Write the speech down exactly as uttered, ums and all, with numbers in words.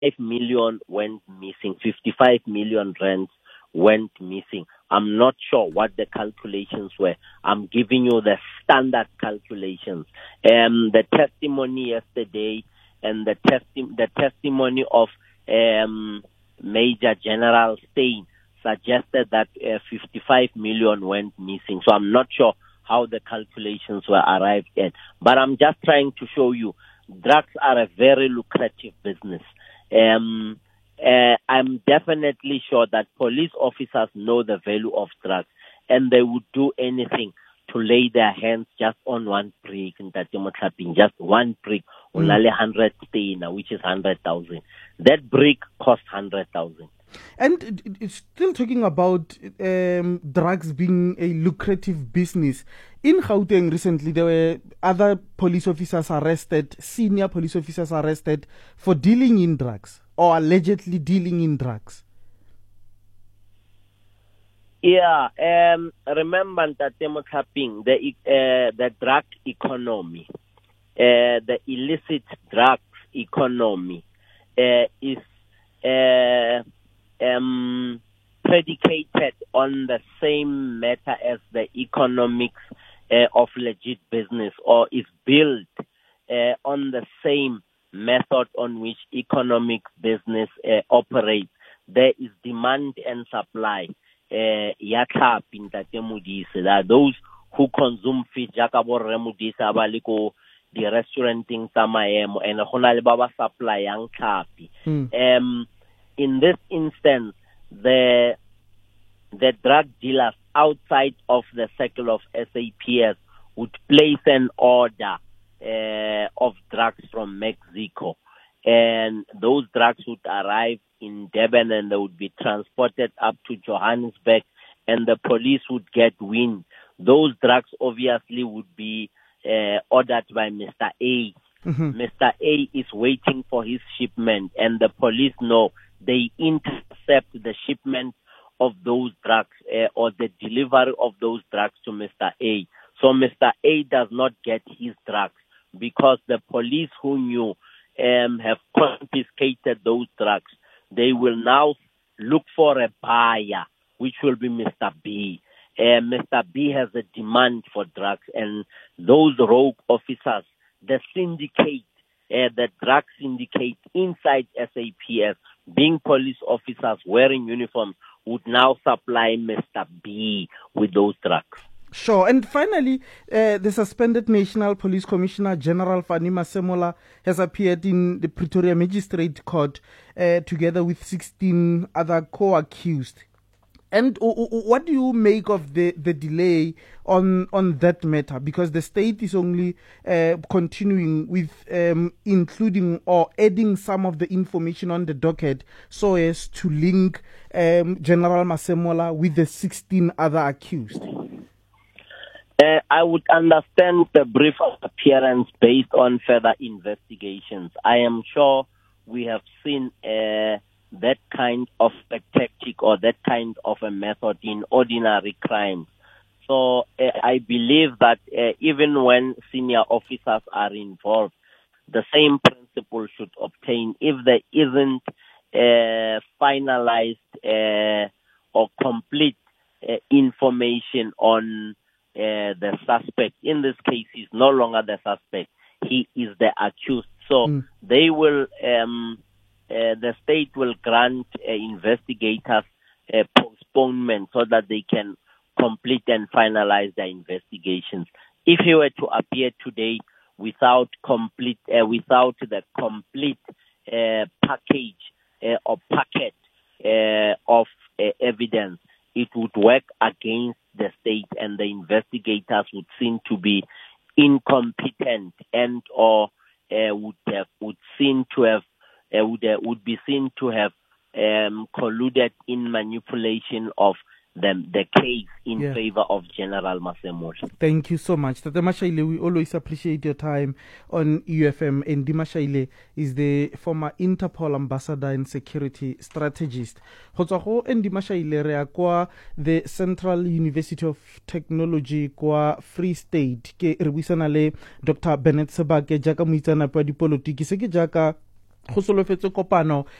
fifty-five million went missing. fifty-five million rands went missing. I'm not sure what the calculations were. I'm giving you the standard calculations. Um, the testimony yesterday and the, testi- the testimony of um, Major General Steyn suggested that uh, fifty-five million went missing. So I'm not sure how the calculations were arrived at. But I'm just trying to show you drugs are a very lucrative business. Um, uh, I'm definitely sure that police officers know the value of drugs, and they would do anything to lay their hands just on one brick in Tatemotlaping, just one brick, on mm. one hundred Steiner, which is one hundred thousand. That brick cost one hundred thousand. And it's still talking about um, drugs being a lucrative business. In Gauteng recently, there were other police officers arrested, senior police officers arrested for dealing in drugs or allegedly dealing in drugs. Yeah, um, remember that Tatemotlaping, the uh, the drug economy, uh, the illicit drugs economy, uh, is uh, um, predicated on the same matter as the economics uh, of legit business, or is built uh, on the same method on which economic business uh, operates. There is demand and supply. Uh, there are those who consume fish, jakabo remudisa baliko the restauranting samaemo and honale baba supply yang kapi. Um, in this instance, the the drug dealers outside of the circle of S A P S would place an order uh, of drugs from Mexico, and those drugs would arrive in Durban and they would be transported up to Johannesburg, and the police would get wind. Those drugs obviously would be uh, ordered by Mister A. Mm-hmm. Mister A is waiting for his shipment, and the police know they intercept the shipment of those drugs uh, or the delivery of those drugs to Mister A. So Mister A does not get his drugs because the police who knew um, have confiscated those drugs. They will now look for a buyer, which will be Mister B. Uh, Mister B has a demand for drugs, and those rogue officers, the syndicate, uh, the drug syndicate inside S A P S, being police officers wearing uniforms, would now supply Mister B with those drugs. Sure. And finally, uh, the suspended National Police Commissioner General Fanny Masemola has appeared in the Pretoria Magistrate Court uh, together with sixteen other co-accused. And uh, what do you make of the, the delay on, on that matter? Because the state is only uh, continuing with um, including or adding some of the information on the docket so as to link um, General Masemola with the sixteen other accused. Uh, I would understand the brief appearance based on further investigations. I am sure we have seen uh, that kind of a tactic or that kind of a method in ordinary crimes. So uh, I believe that uh, even when senior officers are involved, the same principle should obtain if there isn't uh, finalized uh, or complete uh, information on Uh, the suspect. In this case, he's no longer the suspect. He is the accused. So mm. they will, um, uh, the state will grant uh, investigators a postponement so that they can complete and finalize their investigations. If he were to appear today without complete, uh, without the complete uh, package uh, or packet uh, of uh, evidence, it would work against the state, and the investigators would seem to be incompetent and or uh, would have would seem to have uh, would uh, would be seen to have um, colluded in manipulation of the the case in yeah. favor of General Masemola. Thank you so much, Tate Mashaile. We always appreciate your time on U F M. And Di Mashaile is the former Interpol ambassador and security strategist. Hotsaho and Di Mashaile rea kwa the Central University of Technology kwa Free State ke re buisana le Doctor Bennett Sebake jaka muitsana pa dipolitiki se ke jaka go solofetse kopano